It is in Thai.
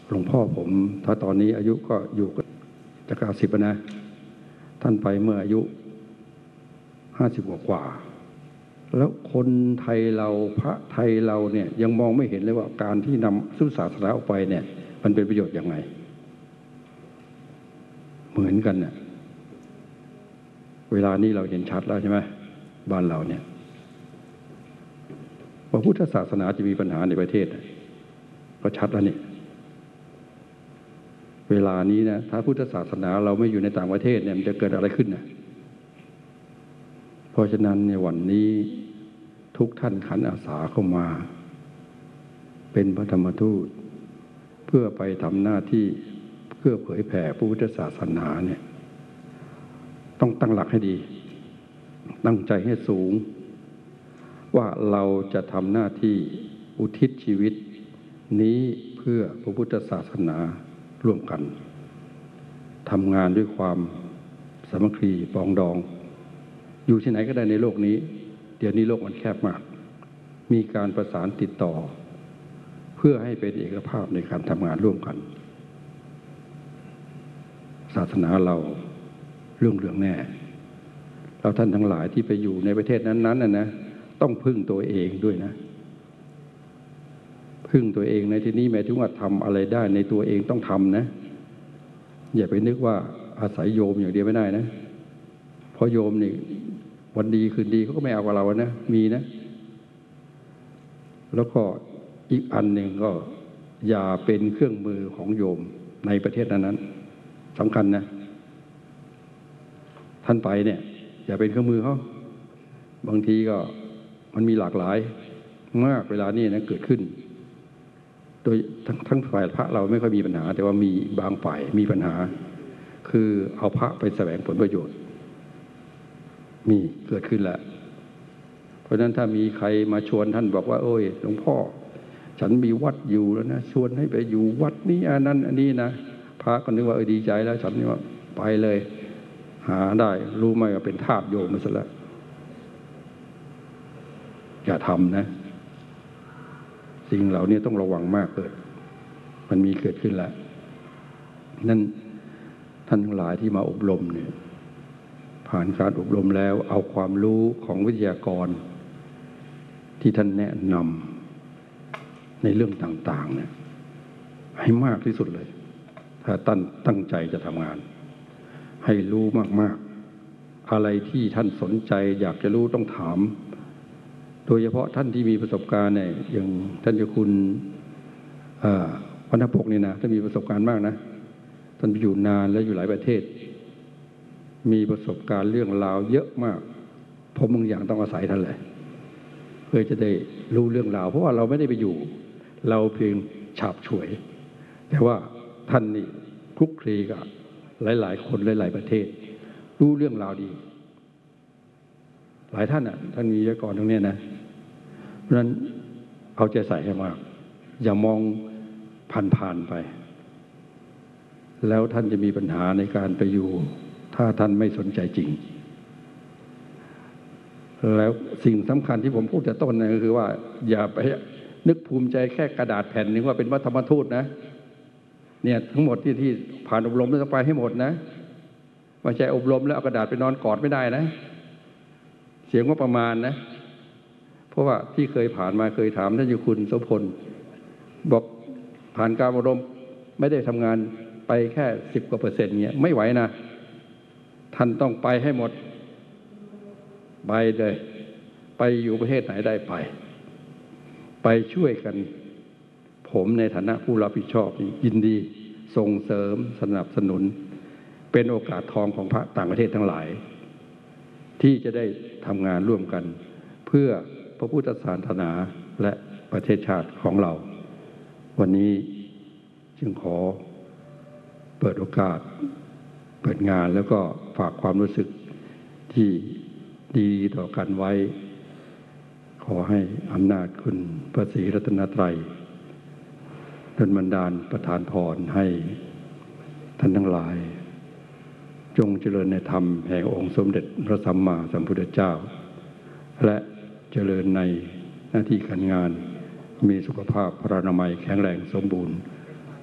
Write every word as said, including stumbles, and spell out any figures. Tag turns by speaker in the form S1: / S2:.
S1: หลวงพ่อผมถ้าตอนนี้อายุก็อยู่จะเก้าสิบนะท่านไปเมื่ออายุห้าสิบกว่าแล้วคนไทยเราพระไทยเราเนี่ยยังมองไม่เห็นเลยว่าการที่นำพุทธศาสนาออกไปเนี่ยมันเป็นประโยชน์อย่างไรเหมือนกันเนี่ยเวลานี้เราเห็นชัดแล้วใช่ไหมบ้านเราเนี่ยว่าพุทธศาสนาจะมีปัญหาในประเทศก็ชัดแล้วนี่เวลานี้นะถ้าพุทธศาสนาเราไม่อยู่ในต่างประเทศเนี่ยมันจะเกิดอะไรขึ้นนะเพราะฉะนั้นในวันนี้ทุกท่านขันอาสาเข้ามาเป็นพระธรรมทูตเพื่อไปทำหน้าที่เพื่อเผยแผ่พุทธศาสนาเนี่ยต้องตั้งหลักให้ดีตั้งใจให้สูงว่าเราจะทำหน้าที่อุทิศชีวิตนี้เพื่อพระพุทธศาสนาร่วมกันทำงานด้วยความสามัคคีปรองดองอยู่ที่ไหนก็ได้ในโลกนี้เดี๋ยวนี้โลกมันแคบมากมีการประสานติดต่อเพื่อให้เป็นเอกภาพในการทำงานร่วมกันศาสนาเราเรื่องเรื่องแน่เราท่านทั้งหลายที่ไปอยู่ในประเทศนั้นๆน่ะนะต้องพึ่งตัวเองด้วยนะพึ่งตัวเองในที่นี้หมายถึงว่าทำอะไรได้ในตัวเองต้องทำนะอย่าไปนึกว่าอาศัยโยมอย่างเดียวไม่ได้นะเพราะโยมนี่วันดีคืนดีเขาก็ไม่เอากับเรานะมีนะแล้วก็อีกอันหนึ่งก็อย่าเป็นเครื่องมือของโยมในประเทศนั้นๆสำคัญนะท่านไปเนี่ยอย่าเป็นเครื่องมือเขาบางทีก็มันมีหลากหลายมากเวลานี้นะเกิดขึ้นโดยทั้งทั้งฝ่ายพระเราไม่ค่อยมีปัญหาแต่ว่ามีบางฝ่ายมีปัญหาคือเอาพระไปแสวงผลประโยชน์มีเกิดขึ้นแล้วเพราะฉะนั้นถ้ามีใครมาชวนท่านบอกว่าโอ้ยหลวงพ่อฉันมีวัดอยู่แล้วนะชวนให้ไปอยู่วัดนี้อันนั้นอันนี้นะพระก็นึกว่าเออดีใจแล้วฉันนี่ว่าไปเลยหาได้รู้ไหมว่าเป็นทาสโยมมาซะแล้วอย่าทำนะสิ่งเหล่านี้ต้องระวังมากเกิดมันมีเกิดขึ้นแล้วนั่นท่านทั้งหลายที่มาอบรมเนี่ยผ่านการอบรมแล้วเอาความรู้ของวิทยากรที่ท่านแนะนำในเรื่องต่างๆเนี่ยให้มากที่สุดเลยถ้าตั้งตั้งใจจะทำงานให้รู้มากๆอะไรที่ท่านสนใจอยากจะรู้ต้องถามโดยเฉพาะท่านที่มีประสบการณ์เนี่ยอย่างท่านเจ้าคุณวัฒนปกนี่นะท่านมีประสบการณ์มากนะท่านไปอยู่นานและอยู่หลายประเทศมีประสบการณ์เรื่องราวเยอะมากผมบางอย่างต้องอาศัยท่านเลยเพื่อจะได้รู้เรื่องราวเพราะว่าเราไม่ได้ไปอยู่เราเพียงฉาบฉวยแต่ว่าท่านนี่คลุกคลีกับหลายๆคนหลายๆประเทศรู้เรื่องราวดีหลายท่านอ่ะท่านมีวิทยากรตรงนี้นะเพราะฉะนั้นเอาใจใส่ให้มากอย่ามองผ่านๆไปแล้วท่านจะมีปัญหาในการไปอยู่ถ้าท่านไม่สนใจจริงแล้วสิ่งสำคัญที่ผมพูดแต่ต้นนะก็คือว่าอย่าไปนึกภูมิใจแค่กระดาษแผ่นนึงว่าเป็นวัฒนธรรมทูตนะเนี่ยทั้งหมดที่ที่ผ่านอบรมต้องไปให้หมดนะไม่ใช่อบรมแล้วเอากระดาษไปนอนกอดไม่ได้นะเสียงว่าประมาณนะเพราะว่าที่เคยผ่านมาเคยถามท่านเจ้าคุณโสพลบอกผ่านการอบรมไม่ได้ทำงานไปแค่สิบกว่าเปอร์เซ็นต์เงี้ยไม่ไหวนะท่านต้องไปให้หมดไปเลยไปอยู่ประเทศไหนได้ไปไปช่วยกันผมในฐานะผู้รับผิดชอบยินดีส่งเสริมสนับสนุนเป็นโอกาสทองของพระต่างประเทศทั้งหลายที่จะได้ทำงานร่วมกันเพื่อพระพุทธศาสนาและประเทศชาติของเราวันนี้จึงขอเปิดโอกาสเปิดงานแล้วก็ฝากความรู้สึกที่ดีต่อกันไว้ขอให้อำนาจคุณพระศรีรัตนตรัยดลบันดาลประทานพรให้ท่านทั้งหลายจงเจริญในธรรมแห่งองค์สมเด็จพระสัมมาสัมพุทธเจ้าและเจริญในหน้าที่การงานมีสุขภาพพรรณนามัยแข็งแรงสมบูรณ์